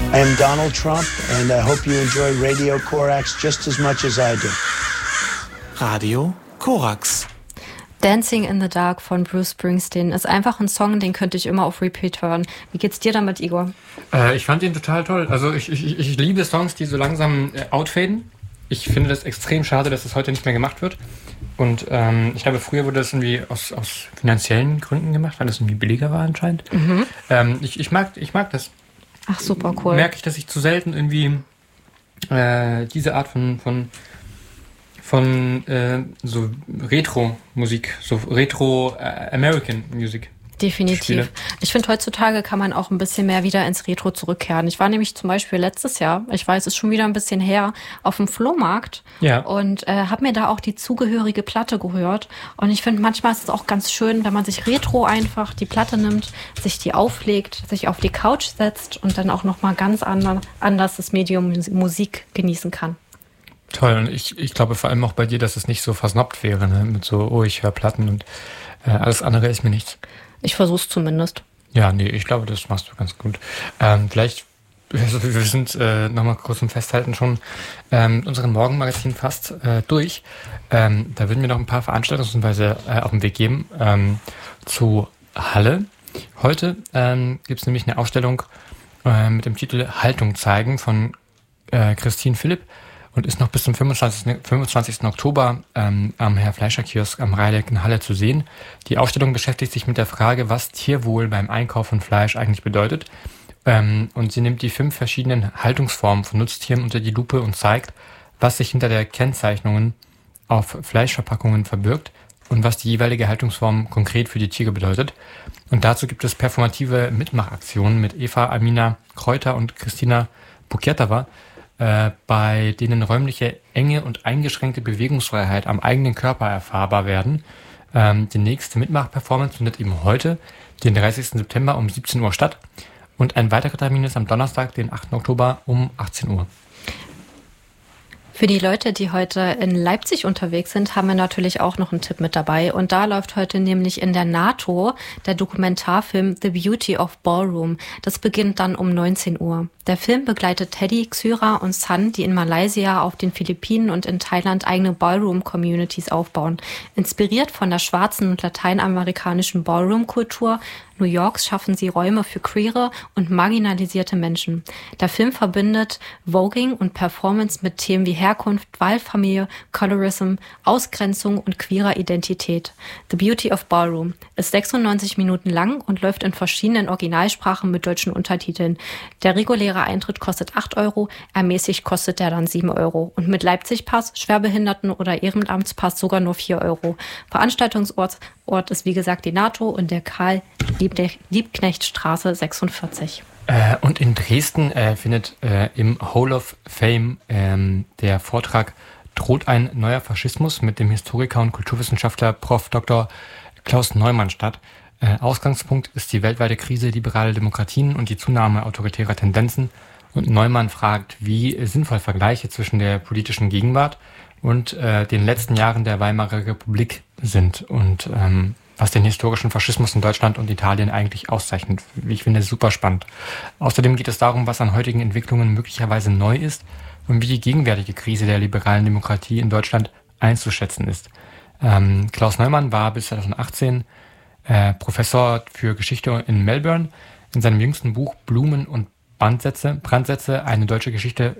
I am Donald Trump, and I hope you enjoy Radio Korax just as much as I do. Radio Korax. Dancing in the Dark von Bruce Springsteen ist einfach ein Song, den könnte ich immer auf Repeat hören. Wie geht's dir damit, Igor? Ich fand ihn total toll. Also ich liebe Songs, die so langsam outfaden. Ich finde das extrem schade, dass das heute nicht mehr gemacht wird. Und ich glaube, früher wurde das irgendwie aus finanziellen Gründen gemacht, weil das irgendwie billiger war anscheinend. Mhm. Ich mag das. Ach, super cool. Merke ich, dass ich zu selten irgendwie diese Art von so Retro-Musik, so Retro-American-Music. Definitiv. Spiele. Ich finde, heutzutage kann man auch ein bisschen mehr wieder ins Retro zurückkehren. Ich war nämlich zum Beispiel letztes Jahr, ich weiß, es ist schon wieder ein bisschen her, auf dem Flohmarkt und habe mir da auch die zugehörige Platte gehört. Und ich finde, manchmal ist es auch ganz schön, wenn man sich Retro einfach die Platte nimmt, sich die auflegt, sich auf die Couch setzt und dann auch nochmal ganz anders das Medium Musik genießen kann. Toll, und ich glaube vor allem auch bei dir, dass es nicht so versnobbt wäre, ne? Mit so, ich höre Platten und alles andere ist mir nichts. Ich versuch's zumindest. Ja, nee, ich glaube, das machst du ganz gut. Vielleicht, also wir sind nochmal kurz zum Festhalten schon mit unserem Morgenmagazin fast durch. Da würden wir noch ein paar Veranstaltungshinweise auf den Weg geben zu Halle. Heute gibt es nämlich eine Ausstellung mit dem Titel Haltung zeigen von Christine Philipp und ist noch bis zum 25. Oktober am Herr-Fleischer-Kiosk am Rheineck in Halle zu sehen. Die Ausstellung beschäftigt sich mit der Frage, was Tierwohl beim Einkauf von Fleisch eigentlich bedeutet. Und sie nimmt die 5 verschiedenen Haltungsformen von Nutztieren unter die Lupe und zeigt, was sich hinter der Kennzeichnungen auf Fleischverpackungen verbirgt und was die jeweilige Haltungsform konkret für die Tiere bedeutet. Und dazu gibt es performative Mitmachaktionen mit Eva Amina Kräuter und Christina Buketova, bei denen räumliche Enge und eingeschränkte Bewegungsfreiheit am eigenen Körper erfahrbar werden. Die nächste Mitmach-Performance findet eben heute, den 30. September um 17 Uhr statt. Und ein weiterer Termin ist am Donnerstag, den 8. Oktober um 18 Uhr. Für die Leute, die heute in Leipzig unterwegs sind, haben wir natürlich auch noch einen Tipp mit dabei. Und da läuft heute nämlich in der NATO der Dokumentarfilm The Beauty of Ballroom. Das beginnt dann um 19 Uhr. Der Film begleitet Teddy, Xyra und Sun, die in Malaysia, auf den Philippinen und in Thailand eigene Ballroom-Communities aufbauen. Inspiriert von der schwarzen und lateinamerikanischen Ballroom-Kultur New Yorks schaffen sie Räume für queere und marginalisierte Menschen. Der Film verbindet Voging und Performance mit Themen wie Herkunft, Wahlfamilie, Colorism, Ausgrenzung und queerer Identität. The Beauty of Ballroom ist 96 Minuten lang und läuft in verschiedenen Originalsprachen mit deutschen Untertiteln. Der reguläre Eintritt kostet 8 €, ermäßigt kostet der dann 7 € und mit Leipzig-Pass, Schwerbehinderten- oder Ehrenamtspass sogar nur 4 €. Veranstaltungsort ist wie gesagt die NATO und der Karl-Liebknecht-Straße 46. Und in Dresden findet im Hall of Fame der Vortrag Droht ein neuer Faschismus mit dem Historiker und Kulturwissenschaftler Prof. Dr. Klaus Neumann statt. Ausgangspunkt ist die weltweite Krise liberaler Demokratien und die Zunahme autoritärer Tendenzen. Und Neumann fragt, wie sinnvoll Vergleiche zwischen der politischen Gegenwart und den letzten Jahren der Weimarer Republik sind und was den historischen Faschismus in Deutschland und Italien eigentlich auszeichnet. Ich finde es super spannend. Außerdem geht es darum, was an heutigen Entwicklungen möglicherweise neu ist und wie die gegenwärtige Krise der liberalen Demokratie in Deutschland einzuschätzen ist. Klaus Neumann war bis 2018 Professor für Geschichte in Melbourne. In seinem jüngsten Buch Blumen und Brandsätze, eine deutsche Geschichte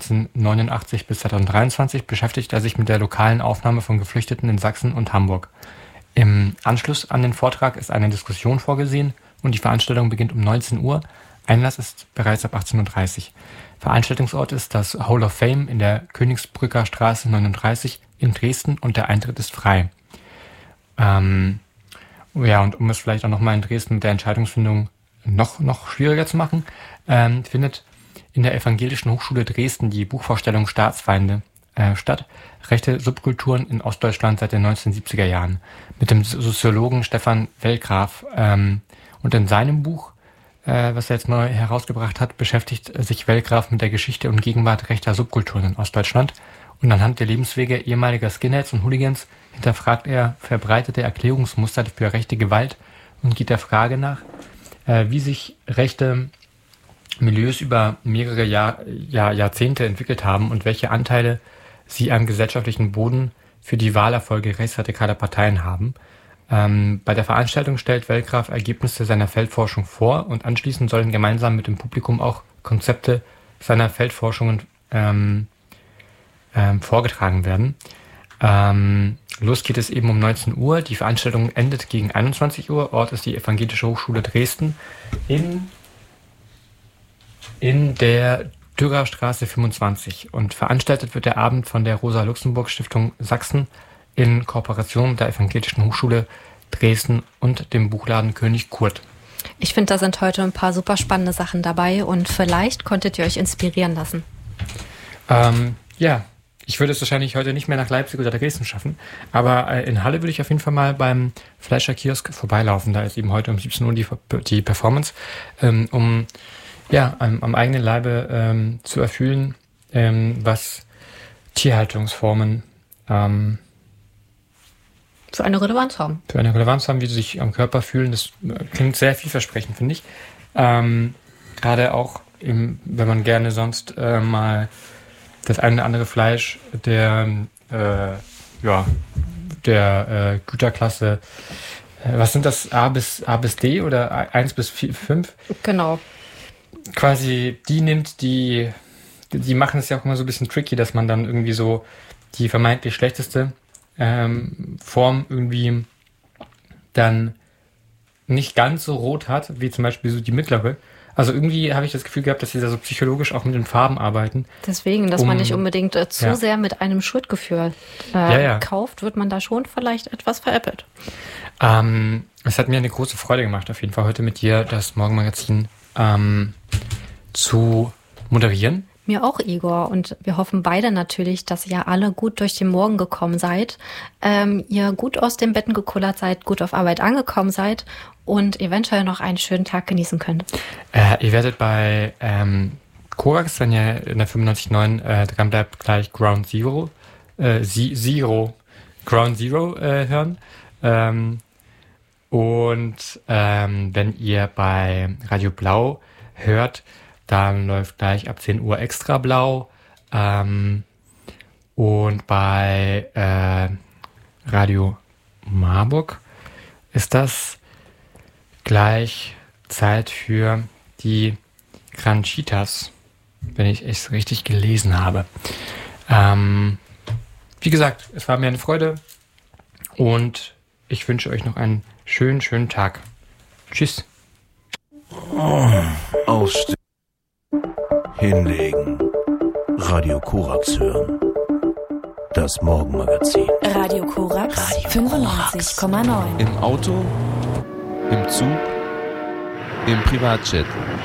1989 bis 2023 beschäftigt er sich mit der lokalen Aufnahme von Geflüchteten in Sachsen und Hamburg. Im Anschluss an den Vortrag ist eine Diskussion vorgesehen und die Veranstaltung beginnt um 19 Uhr. Einlass ist bereits ab 18:30 Uhr. Veranstaltungsort ist das Hall of Fame in der Königsbrücker Straße 39 in Dresden und der Eintritt ist frei. Und um es vielleicht auch nochmal in Dresden mit der Entscheidungsfindung noch schwieriger zu machen, findet in der Evangelischen Hochschule Dresden die Buchvorstellung Staatsfeinde statt. Rechte Subkulturen in Ostdeutschland seit den 1970er Jahren. Mit dem Soziologen Stefan Wellgraf. Und in seinem Buch, was er jetzt neu herausgebracht hat, beschäftigt sich Wellgraf mit der Geschichte und Gegenwart rechter Subkulturen in Ostdeutschland. Und anhand der Lebenswege ehemaliger Skinheads und Hooligans hinterfragt er verbreitete Erklärungsmuster für rechte Gewalt und geht der Frage nach, wie sich rechte Milieus über mehrere Jahrzehnte entwickelt haben und welche Anteile sie am gesellschaftlichen Boden für die Wahlerfolge rechtsradikaler Parteien haben. Bei der Veranstaltung stellt Wellgraf Ergebnisse seiner Feldforschung vor und anschließend sollen gemeinsam mit dem Publikum auch Konzepte seiner Feldforschungen vorgetragen werden. Los geht es eben um 19 Uhr. Die Veranstaltung endet gegen 21 Uhr. Ort ist die Evangelische Hochschule Dresden in der Dürerstraße 25. Und veranstaltet wird der Abend von der Rosa-Luxemburg-Stiftung Sachsen in Kooperation mit der Evangelischen Hochschule Dresden und dem Buchladen König Kurt. Ich finde, da sind heute ein paar super spannende Sachen dabei und vielleicht konntet ihr euch inspirieren lassen. Ja, ich würde es wahrscheinlich heute nicht mehr nach Leipzig oder Dresden schaffen, aber in Halle würde ich auf jeden Fall mal beim Fleischer-Kiosk vorbeilaufen. Da ist eben heute um 17 Uhr die Performance, um am eigenen Leibe zu erfühlen, was Tierhaltungsformen für eine Relevanz haben. Für eine Relevanz haben, wie sie sich am Körper fühlen. Das klingt sehr vielversprechend, finde ich. Gerade auch, wenn man gerne sonst mal das eine oder andere Fleisch der Güterklasse, was sind das, A bis D oder 1 bis 5? Genau. Quasi die nimmt, die machen es ja auch immer so ein bisschen tricky, dass man dann irgendwie so die vermeintlich schlechteste Form irgendwie dann nicht ganz so rot hat, wie zum Beispiel so die mittlere. Also irgendwie habe ich das Gefühl gehabt, dass sie da so psychologisch auch mit den Farben arbeiten. Deswegen, dass man nicht unbedingt zu sehr mit einem Schuldgefühl kauft, wird man da schon vielleicht etwas veräppelt. Es hat mir eine große Freude gemacht, auf jeden Fall heute mit dir das Morgenmagazin zu moderieren. Mir auch, Igor. Und wir hoffen beide natürlich, dass ihr alle gut durch den Morgen gekommen seid, ihr gut aus den Betten gekullert seid, gut auf Arbeit angekommen seid und eventuell noch einen schönen Tag genießen könnt. Ihr werdet bei Korax, wenn ihr in der 95.9 dran bleibt, gleich Ground Zero hören. Wenn ihr bei Radio Blau hört, dann läuft gleich ab 10 Uhr Extra Blau. Und bei Radio Marburg ist das gleich Zeit für die Granchitas, wenn ich es richtig gelesen habe. Wie gesagt, es war mir eine Freude und ich wünsche euch noch einen schönen Tag. Tschüss. Ausstehen. Hinlegen. Radio Korax hören. Das Morgenmagazin. Radio Korax 95,9. Im Auto, im Zug, im Privatjet.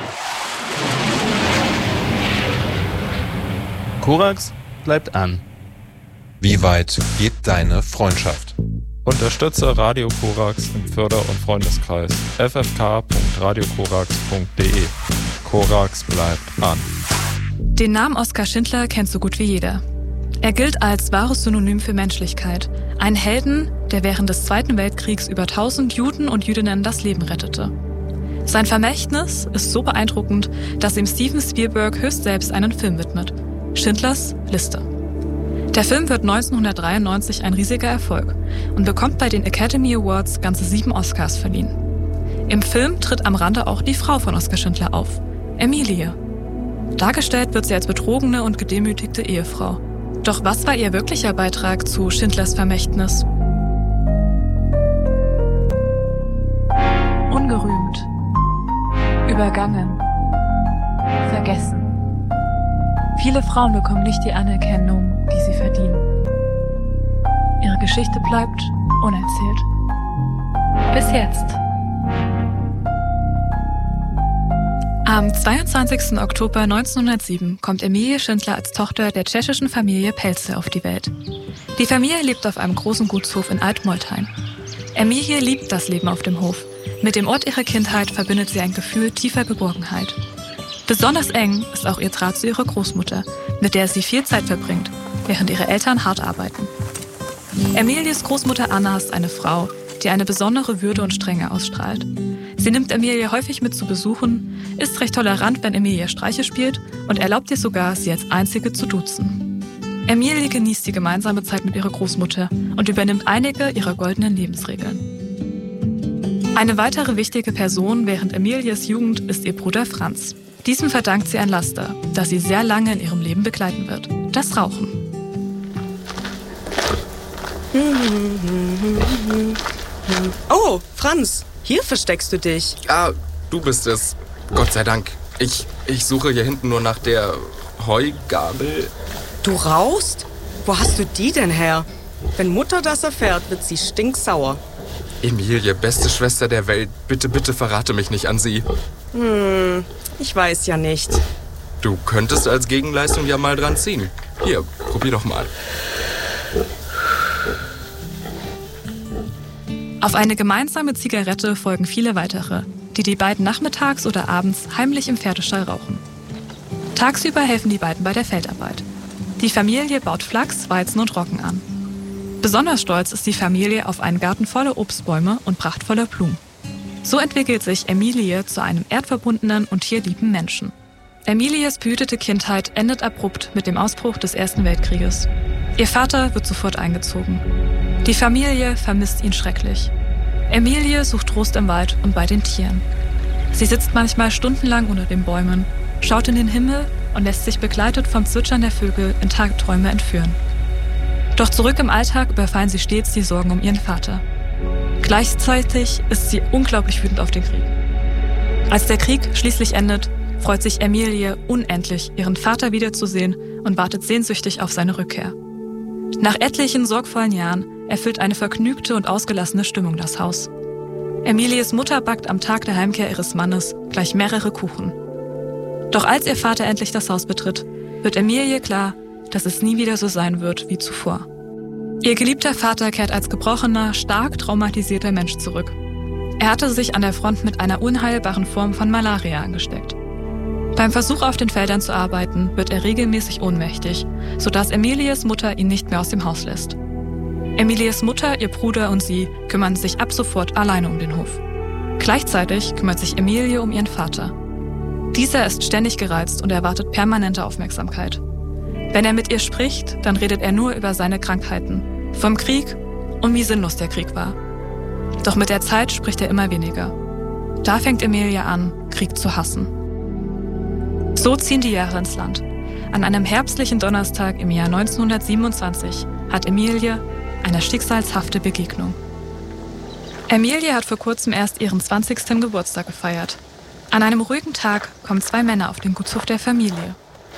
Korax bleibt an. Wie weit geht deine Freundschaft? Unterstütze Radio Korax im Förder- und Freundeskreis. ffk.radiokorax.de. Korax bleibt an. Den Namen Oskar Schindler kennt so gut wie jeder. Er gilt als wahres Synonym für Menschlichkeit. Ein Helden, der während des Zweiten Weltkriegs über 1000 Juden und Jüdinnen das Leben rettete. Sein Vermächtnis ist so beeindruckend, dass ihm Steven Spielberg höchst selbst einen Film widmet. Schindlers Liste. Der Film wird 1993 ein riesiger Erfolg und bekommt bei den Academy Awards ganze 7 Oscars verliehen. Im Film tritt am Rande auch die Frau von Oskar Schindler auf, Emilie. Dargestellt wird sie als betrogene und gedemütigte Ehefrau. Doch was war ihr wirklicher Beitrag zu Schindlers Vermächtnis? Ungerühmt, übergangen, vergessen. Viele Frauen bekommen nicht die Anerkennung, die sie verdienen. Ihre Geschichte bleibt unerzählt. Bis jetzt. Am 22. Oktober 1907 kommt Emilie Schindler als Tochter der tschechischen Familie Pelze auf die Welt. Die Familie lebt auf einem großen Gutshof in Altmoltheim. Emilie liebt das Leben auf dem Hof. Mit dem Ort ihrer Kindheit verbindet sie ein Gefühl tiefer Geborgenheit. Besonders eng ist auch ihr Draht zu ihrer Großmutter, mit der sie viel Zeit verbringt, während ihre Eltern hart arbeiten. Emilies Großmutter Anna ist eine Frau, die eine besondere Würde und Strenge ausstrahlt. Sie nimmt Emilie häufig mit zu Besuchen, ist recht tolerant, wenn Emilie Streiche spielt und erlaubt ihr sogar, sie als Einzige zu duzen. Emilie genießt die gemeinsame Zeit mit ihrer Großmutter und übernimmt einige ihrer goldenen Lebensregeln. Eine weitere wichtige Person während Emilies Jugend ist ihr Bruder Franz. Diesem verdankt sie ein Laster, das sie sehr lange in ihrem Leben begleiten wird: das Rauchen. Oh, Franz, hier versteckst du dich. Ah, du bist es. Gott sei Dank. Ich suche hier hinten nur nach der Heugabel. Du rauchst? Wo hast du die denn her? Wenn Mutter das erfährt, wird sie stinksauer. Emilie, beste Schwester der Welt, bitte, bitte verrate mich nicht an sie. Ich weiß ja nicht. Du könntest als Gegenleistung ja mal dran ziehen. Hier, probier doch mal. Auf eine gemeinsame Zigarette folgen viele weitere, die beiden nachmittags oder abends heimlich im Pferdestall rauchen. Tagsüber helfen die beiden bei der Feldarbeit. Die Familie baut Flachs, Weizen und Roggen an. Besonders stolz ist die Familie auf einen Garten voller Obstbäume und prachtvoller Blumen. So entwickelt sich Emilie zu einem erdverbundenen und tierlieben Menschen. Emilies behütete Kindheit endet abrupt mit dem Ausbruch des Ersten Weltkrieges. Ihr Vater wird sofort eingezogen. Die Familie vermisst ihn schrecklich. Emilie sucht Trost im Wald und bei den Tieren. Sie sitzt manchmal stundenlang unter den Bäumen, schaut in den Himmel und lässt sich begleitet vom Zwitschern der Vögel in Tagträume entführen. Doch zurück im Alltag überfallen sie stets die Sorgen um ihren Vater. Gleichzeitig ist sie unglaublich wütend auf den Krieg. Als der Krieg schließlich endet, freut sich Emilie unendlich, ihren Vater wiederzusehen und wartet sehnsüchtig auf seine Rückkehr. Nach etlichen sorgvollen Jahren erfüllt eine vergnügte und ausgelassene Stimmung das Haus. Emilies Mutter backt am Tag der Heimkehr ihres Mannes gleich mehrere Kuchen. Doch als ihr Vater endlich das Haus betritt, wird Emilie klar, dass es nie wieder so sein wird wie zuvor. Ihr geliebter Vater kehrt als gebrochener, stark traumatisierter Mensch zurück. Er hatte sich an der Front mit einer unheilbaren Form von Malaria angesteckt. Beim Versuch, auf den Feldern zu arbeiten, wird er regelmäßig ohnmächtig, sodass Emilies Mutter ihn nicht mehr aus dem Haus lässt. Emilies Mutter, ihr Bruder und sie kümmern sich ab sofort alleine um den Hof. Gleichzeitig kümmert sich Emilie um ihren Vater. Dieser ist ständig gereizt und erwartet permanente Aufmerksamkeit. Wenn er mit ihr spricht, dann redet er nur über seine Krankheiten, vom Krieg und wie sinnlos der Krieg war. Doch mit der Zeit spricht er immer weniger. Da fängt Emilie an, Krieg zu hassen. So ziehen die Jahre ins Land. An einem herbstlichen Donnerstag im Jahr 1927 hat Emilie eine schicksalshafte Begegnung. Emilie hat vor kurzem erst ihren 20. Geburtstag gefeiert. An einem ruhigen Tag kommen 2 Männer auf den Gutshof der Familie.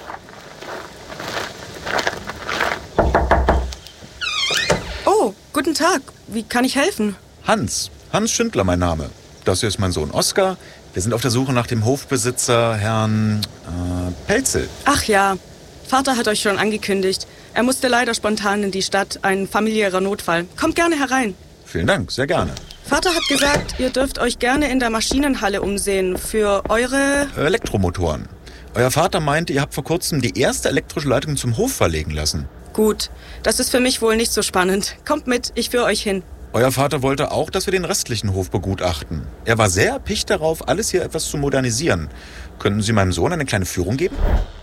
Oh, guten Tag. Wie kann ich helfen? Hans Schindler mein Name. Das hier ist mein Sohn Oskar. Wir sind auf der Suche nach dem Hofbesitzer, Herrn Pelzel. Ach ja, Vater hat euch schon angekündigt. Er musste leider spontan in die Stadt, ein familiärer Notfall. Kommt gerne herein. Vielen Dank, sehr gerne. Vater hat gesagt, ihr dürft euch gerne in der Maschinenhalle umsehen für eure... Elektromotoren. Euer Vater meinte, ihr habt vor kurzem die erste elektrische Leitung zum Hof verlegen lassen. Gut, das ist für mich wohl nicht so spannend. Kommt mit, ich führe euch hin. Euer Vater wollte auch, dass wir den restlichen Hof begutachten. Er war sehr erpicht darauf, alles hier etwas zu modernisieren. Könnten Sie meinem Sohn eine kleine Führung geben?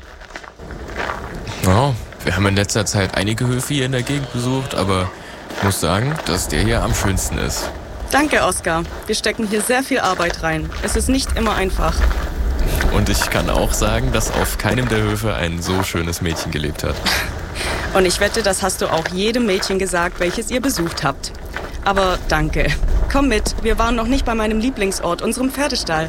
Oh, wir haben in letzter Zeit einige Höfe hier in der Gegend besucht, aber ich muss sagen, dass der hier am schönsten ist. Danke, Oskar. Wir stecken hier sehr viel Arbeit rein. Es ist nicht immer einfach. Und ich kann auch sagen, dass auf keinem der Höfe ein so schönes Mädchen gelebt hat. Und ich wette, das hast du auch jedem Mädchen gesagt, welches ihr besucht habt. Aber danke. Komm mit, wir waren noch nicht bei meinem Lieblingsort, unserem Pferdestall.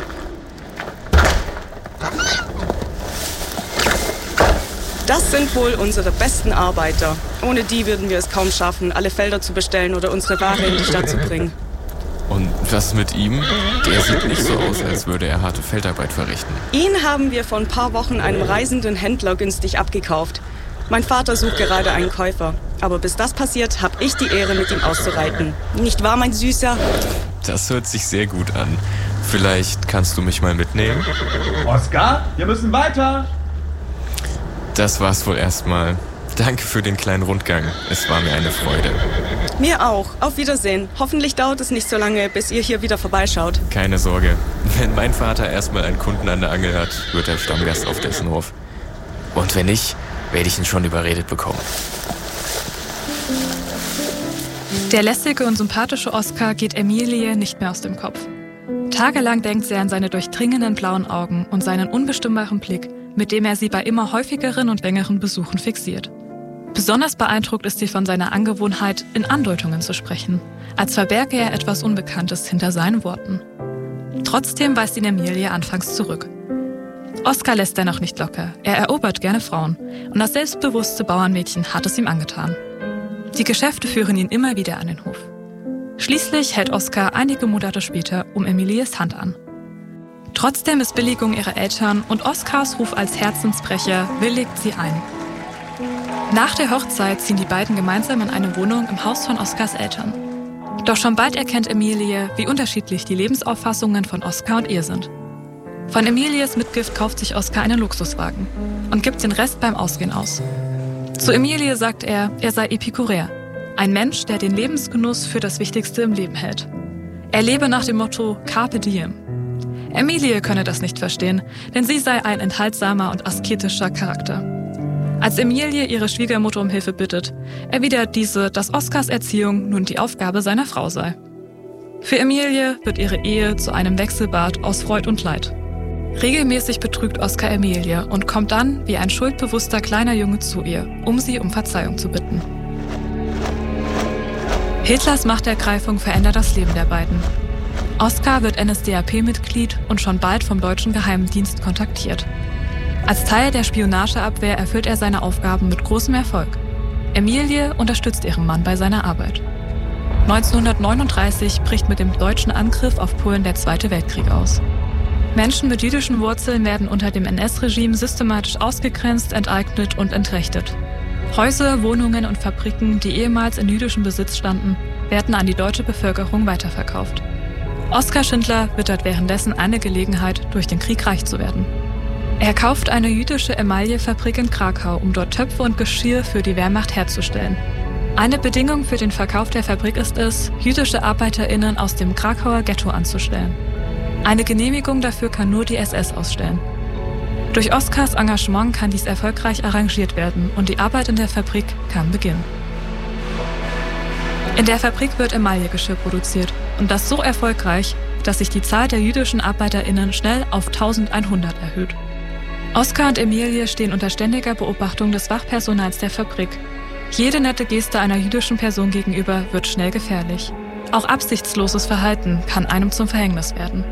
Das sind wohl unsere besten Arbeiter. Ohne die würden wir es kaum schaffen, alle Felder zu bestellen oder unsere Ware in die Stadt zu bringen. Und was mit ihm? Der sieht nicht so aus, als würde er harte Feldarbeit verrichten. Ihn haben wir vor ein paar Wochen einem reisenden Händler günstig abgekauft. Mein Vater sucht gerade einen Käufer. Aber bis das passiert, habe ich die Ehre, mit ihm auszureiten. Nicht wahr, mein Süßer? Das hört sich sehr gut an. Vielleicht kannst du mich mal mitnehmen? Oskar, wir müssen weiter! Das war's wohl erstmal. Danke für den kleinen Rundgang. Es war mir eine Freude. Mir auch. Auf Wiedersehen. Hoffentlich dauert es nicht so lange, bis ihr hier wieder vorbeischaut. Keine Sorge. Wenn mein Vater erstmal einen Kunden an der Angel hat, wird er Stammgast auf dessen Hof. Und wenn nicht, werde ich ihn schon überredet bekommen. Der lässige und sympathische Oskar geht Emilie nicht mehr aus dem Kopf. Tagelang denkt sie an seine durchdringenden blauen Augen und seinen unbestimmbaren Blick, mit dem er sie bei immer häufigeren und längeren Besuchen fixiert. Besonders beeindruckt ist sie von seiner Angewohnheit, in Andeutungen zu sprechen, als verberge er etwas Unbekanntes hinter seinen Worten. Trotzdem weist ihn Emilie anfangs zurück. Oskar lässt dennoch nicht locker, er erobert gerne Frauen und das selbstbewusste Bauernmädchen hat es ihm angetan. Die Geschäfte führen ihn immer wieder an den Hof. Schließlich hält Oskar einige Monate später um Emilies Hand an. Trotz der Missbilligung ihrer Eltern und Oskars Ruf als Herzensbrecher willigt sie ein. Nach der Hochzeit ziehen die beiden gemeinsam in eine Wohnung im Haus von Oskars Eltern. Doch schon bald erkennt Emilie, wie unterschiedlich die Lebensauffassungen von Oskar und ihr sind. Von Emilies Mitgift kauft sich Oskar einen Luxuswagen und gibt den Rest beim Ausgehen aus. Zu Emilie sagt er sei Epikureer, ein Mensch, der den Lebensgenuss für das Wichtigste im Leben hält. Er lebe nach dem Motto Carpe Diem. Emilie könne das nicht verstehen, denn sie sei ein enthaltsamer und asketischer Charakter. Als Emilie ihre Schwiegermutter um Hilfe bittet, erwidert diese, dass Oskars Erziehung nun die Aufgabe seiner Frau sei. Für Emilie wird ihre Ehe zu einem Wechselbad aus Freud und Leid. Regelmäßig betrügt Oskar Emilie und kommt dann wie ein schuldbewusster kleiner Junge zu ihr, um sie um Verzeihung zu bitten. Hitlers Machtergreifung verändert das Leben der beiden. Oskar wird NSDAP-Mitglied und schon bald vom deutschen Geheimdienst kontaktiert. Als Teil der Spionageabwehr erfüllt er seine Aufgaben mit großem Erfolg. Emilie unterstützt ihren Mann bei seiner Arbeit. 1939 bricht mit dem deutschen Angriff auf Polen der Zweite Weltkrieg aus. Menschen mit jüdischen Wurzeln werden unter dem NS-Regime systematisch ausgegrenzt, enteignet und entrechtet. Häuser, Wohnungen und Fabriken, die ehemals in jüdischem Besitz standen, werden an die deutsche Bevölkerung weiterverkauft. Oskar Schindler wittert währenddessen eine Gelegenheit, durch den Krieg reich zu werden. Er kauft eine jüdische Emaillefabrik in Krakau, um dort Töpfe und Geschirr für die Wehrmacht herzustellen. Eine Bedingung für den Verkauf der Fabrik ist es, jüdische ArbeiterInnen aus dem Krakauer Ghetto anzustellen. Eine Genehmigung dafür kann nur die SS ausstellen. Durch Oskars Engagement kann dies erfolgreich arrangiert werden und die Arbeit in der Fabrik kann beginnen. In der Fabrik wird Emaillegeschirr produziert und das so erfolgreich, dass sich die Zahl der jüdischen ArbeiterInnen schnell auf 1100 erhöht. Oskar und Emilie stehen unter ständiger Beobachtung des Wachpersonals der Fabrik. Jede nette Geste einer jüdischen Person gegenüber wird schnell gefährlich. Auch absichtsloses Verhalten kann einem zum Verhängnis werden.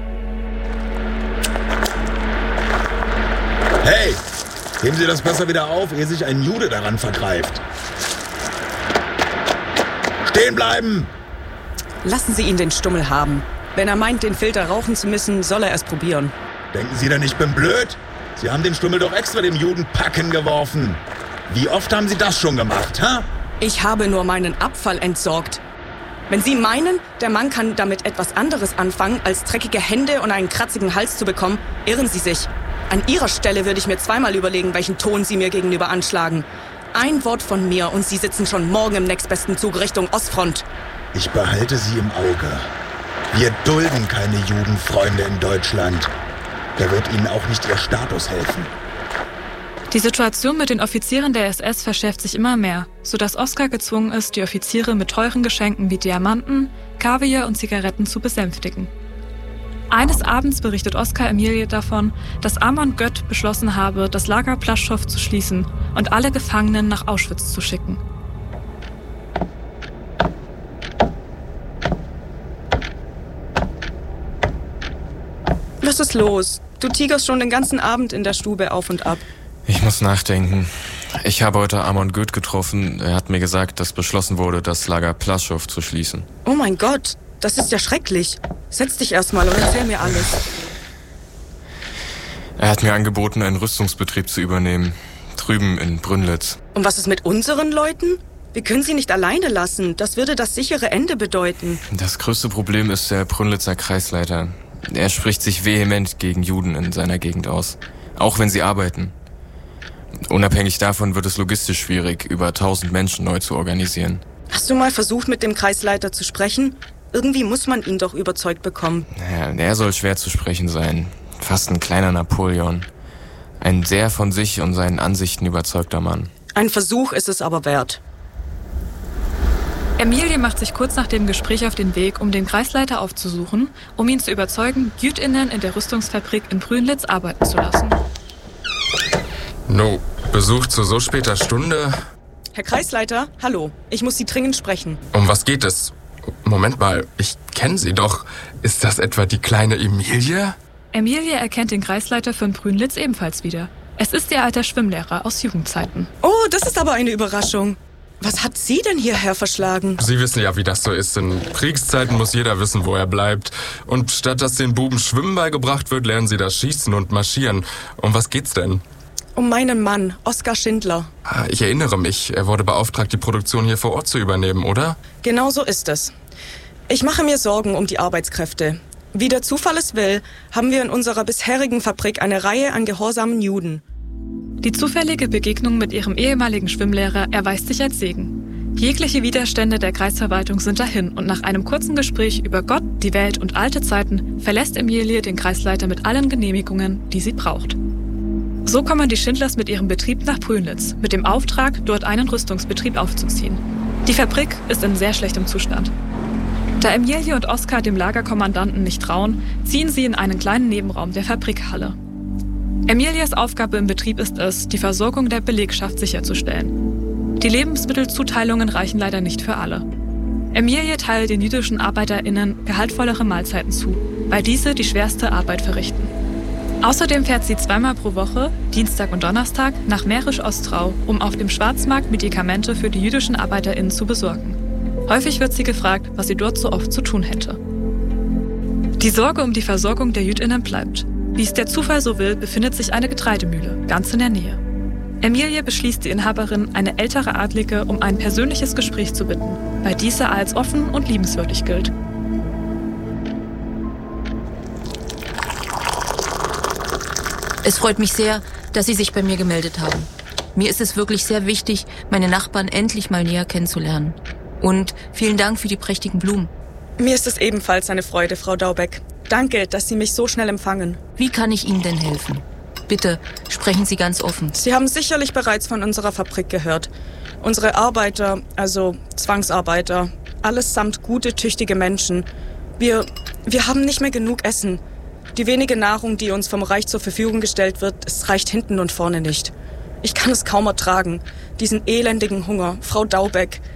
Hey, heben Sie das Messer wieder auf, ehe sich ein Jude daran vergreift. Stehen bleiben! Lassen Sie ihn den Stummel haben. Wenn er meint, den Filter rauchen zu müssen, soll er es probieren. Denken Sie denn, ich bin blöd? Sie haben den Stummel doch extra dem Juden Packen geworfen. Wie oft haben Sie das schon gemacht, ha? Ich habe nur meinen Abfall entsorgt. Wenn Sie meinen, der Mann kann damit etwas anderes anfangen, als dreckige Hände und einen kratzigen Hals zu bekommen, irren Sie sich. An Ihrer Stelle würde ich mir zweimal überlegen, welchen Ton Sie mir gegenüber anschlagen. Ein Wort von mir und Sie sitzen schon morgen im nächstbesten Zug Richtung Ostfront. Ich behalte Sie im Auge. Wir dulden keine Judenfreunde in Deutschland. Da wird Ihnen auch nicht Ihr Status helfen. Die Situation mit den Offizieren der SS verschärft sich immer mehr, sodass Oskar gezwungen ist, die Offiziere mit teuren Geschenken wie Diamanten, Kaviar und Zigaretten zu besänftigen. Eines Abends berichtet Oskar Emilie davon, dass Amon Göth beschlossen habe, das Lager Plaschow zu schließen und alle Gefangenen nach Auschwitz zu schicken. Was ist los? Du tigerst schon den ganzen Abend in der Stube auf und ab. Ich muss nachdenken. Ich habe heute Amon Göth getroffen. Er hat mir gesagt, dass beschlossen wurde, das Lager Plaschow zu schließen. Oh mein Gott, das ist ja schrecklich. Setz dich erstmal und erzähl mir alles. Er hat mir angeboten, einen Rüstungsbetrieb zu übernehmen. Drüben in Brünnlitz. Und was ist mit unseren Leuten? Wir können sie nicht alleine lassen. Das würde das sichere Ende bedeuten. Das größte Problem ist der Brünnlitzer Kreisleiter. Er spricht sich vehement gegen Juden in seiner Gegend aus. Auch wenn sie arbeiten. Unabhängig davon wird es logistisch schwierig, über 1000 Menschen neu zu organisieren. Hast du mal versucht, mit dem Kreisleiter zu sprechen? Irgendwie muss man ihn doch überzeugt bekommen. Naja, der soll schwer zu sprechen sein. Fast ein kleiner Napoleon. Ein sehr von sich und seinen Ansichten überzeugter Mann. Ein Versuch ist es aber wert. Emilie macht sich kurz nach dem Gespräch auf den Weg, um den Kreisleiter aufzusuchen, um ihn zu überzeugen, JüdInnen in der Rüstungsfabrik in Brünlitz arbeiten zu lassen. No, Besuch zu so später Stunde? Herr Kreisleiter, hallo. Ich muss Sie dringend sprechen. Um was geht es? Moment mal, ich kenne Sie doch. Ist das etwa die kleine Emilie? Emilie erkennt den Kreisleiter von Brünlitz ebenfalls wieder. Es ist ihr alter Schwimmlehrer aus Jugendzeiten. Oh, das ist aber eine Überraschung. Was hat Sie denn hierher verschlagen? Sie wissen ja, wie das so ist. In Kriegszeiten muss jeder wissen, wo er bleibt. Und statt dass den Buben Schwimmen beigebracht wird, lernen sie das Schießen und Marschieren. Um was geht's denn? Um meinen Mann, Oskar Schindler. Ich erinnere mich, er wurde beauftragt, die Produktion hier vor Ort zu übernehmen, oder? Genau so ist es. Ich mache mir Sorgen um die Arbeitskräfte. Wie der Zufall es will, haben wir in unserer bisherigen Fabrik eine Reihe an gehorsamen Juden. Die zufällige Begegnung mit ihrem ehemaligen Schwimmlehrer erweist sich als Segen. Jegliche Widerstände der Kreisverwaltung sind dahin und nach einem kurzen Gespräch über Gott, die Welt und alte Zeiten verlässt Emilie den Kreisleiter mit allen Genehmigungen, die sie braucht. So kommen die Schindlers mit ihrem Betrieb nach Brünlitz, mit dem Auftrag, dort einen Rüstungsbetrieb aufzuziehen. Die Fabrik ist in sehr schlechtem Zustand. Da Emilie und Oskar dem Lagerkommandanten nicht trauen, ziehen sie in einen kleinen Nebenraum der Fabrikhalle. Emilias Aufgabe im Betrieb ist es, die Versorgung der Belegschaft sicherzustellen. Die Lebensmittelzuteilungen reichen leider nicht für alle. Emilie teilt den jüdischen ArbeiterInnen gehaltvollere Mahlzeiten zu, weil diese die schwerste Arbeit verrichten. Außerdem fährt sie 2-mal pro Woche, Dienstag und Donnerstag, nach Mährisch-Ostrau, um auf dem Schwarzmarkt Medikamente für die jüdischen ArbeiterInnen zu besorgen. Häufig wird sie gefragt, was sie dort so oft zu tun hätte. Die Sorge um die Versorgung der JüdInnen bleibt. Wie es der Zufall so will, befindet sich eine Getreidemühle, ganz in der Nähe. Emilie beschließt die Inhaberin, eine ältere Adlige, um ein persönliches Gespräch zu bitten, weil diese als offen und liebenswürdig gilt. Es freut mich sehr, dass Sie sich bei mir gemeldet haben. Mir ist es wirklich sehr wichtig, meine Nachbarn endlich mal näher kennenzulernen. Und vielen Dank für die prächtigen Blumen. Mir ist es ebenfalls eine Freude, Frau Daubeck. Danke, dass Sie mich so schnell empfangen. Wie kann ich Ihnen denn helfen? Bitte, sprechen Sie ganz offen. Sie haben sicherlich bereits von unserer Fabrik gehört. Unsere Arbeiter, also Zwangsarbeiter, allesamt gute, tüchtige Menschen. Wir haben nicht mehr genug Essen. Die wenige Nahrung, die uns vom Reich zur Verfügung gestellt wird, es reicht hinten und vorne nicht. Ich kann es kaum ertragen, diesen elendigen Hunger. Frau Daubeck,